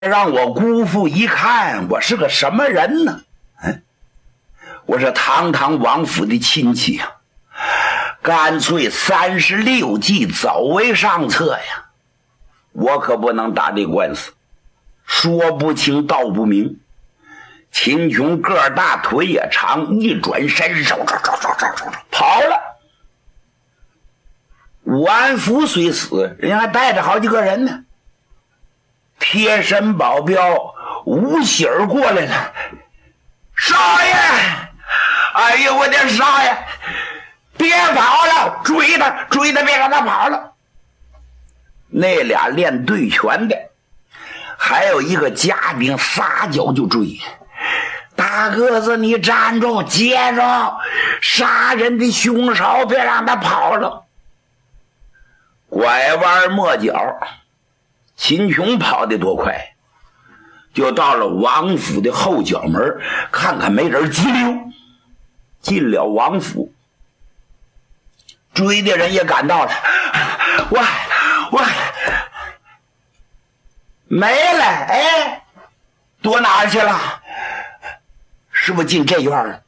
让我姑父一看，我是个什么人呢？我是堂堂王府的亲戚呀，干脆36计走为上策呀！我可不能打这官司，说不清道不明。秦琼个儿大腿也长，一转身跑了。武安福虽死，人家还带着好几个人呢。贴身保镖吴喜儿过来了，少爷，哎呦我的少爷，别跑了，追他，别让他跑了。那俩练对拳的，还有一个家丁撒脚就追。大个子，你站住，接着，杀人的凶手，别让他跑了。拐弯抹角，秦琼跑得多快，就到了王府的后角门，看看没人，急溜进了王府。追的人也赶到了，我没了，哎，躲哪儿去了？是不是进这院了？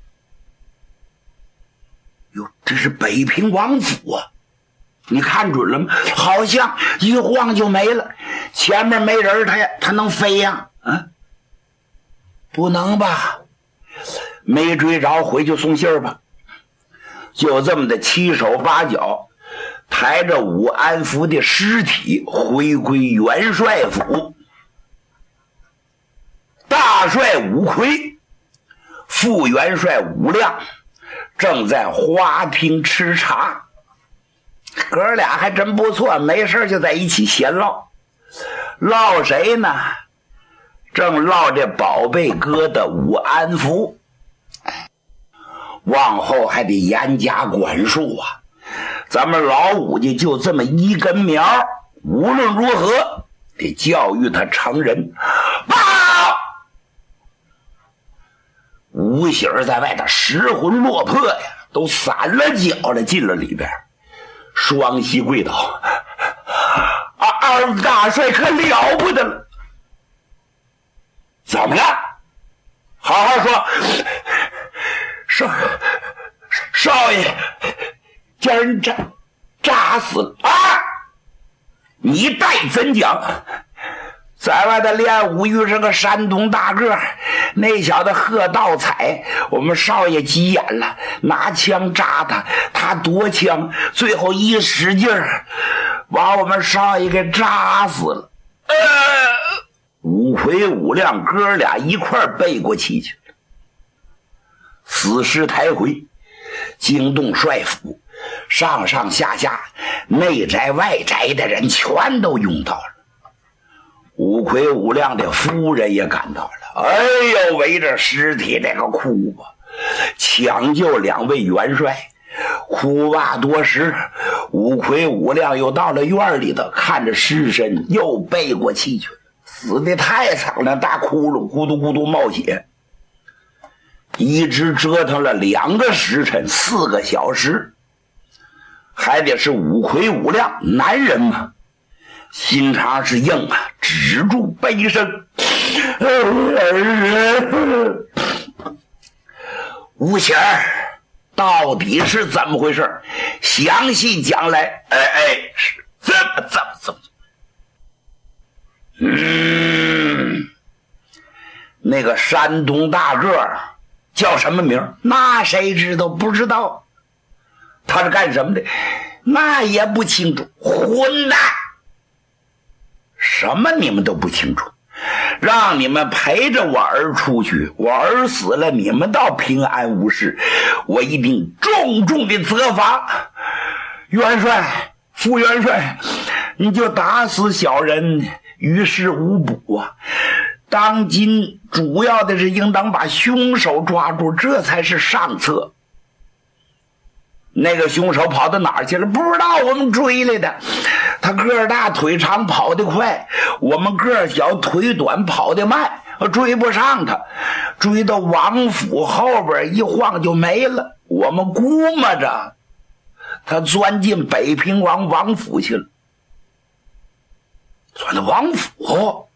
哟，这是北平王府啊！你看准了吗？好像一晃就没了，前面没人，他能飞呀？不能吧？没追着，回去送信儿吧。就这么的七手八脚，抬着武安福的尸体回归元帅府。大帅武魁，副元帅武亮正在花厅吃茶，哥俩还真不错，没事就在一起闲唠。唠谁呢？正唠这宝贝哥的武安福。往后还得严加管束啊！咱们老武家就这么一根苗，无论如何得教育他成人。吴喜儿在外头失魂落魄呀，都散了脚了，进了里边，双膝跪倒。二大帅可了不得了！怎么了？好好说。少爷，将人扎死了啊！你待怎讲？在外头练武遇上个山东大个，那小子贺道彩，我们少爷急眼了，拿枪扎他，他夺枪，最后一使劲儿，把我们少爷给扎死了。武魁武亮哥俩一块背过气去了。死尸抬回，惊动帅府，上上下下内宅外宅的人全都涌到了。武魁武亮的夫人也赶到了，哎呦，围着尸体这个哭吧，抢救2位元帅。哭罢多时，武魁武亮又到了院里头，看着尸身又背过气去了，死得太惨了，大窟窿咕嘟咕嘟冒血，一直折腾了2个时辰4个小时，还得是武魁武亮男人嘛，心肠是硬啊，止住悲声。吴喜儿，到底是怎么回事？详细讲来。是怎么？那个山东大个叫什么名？那谁知道？不知道。他是干什么的？那也不清楚。混蛋！什么你们都不清楚，让你们陪着我儿出去，我儿死了，你们倒平安无事，我一定重重的责罚。元帅，副元帅，你就打死小人，于事无补啊！当今主要的是应当把凶手抓住，这才是上策。那个凶手跑到哪儿去了？不知道，我们追来的。他个儿大腿长，跑得快，我们个儿小腿短，跑得慢，追不上他。追到王府后边一晃就没了，我们估摸着他钻进北平王府去了。钻到王府？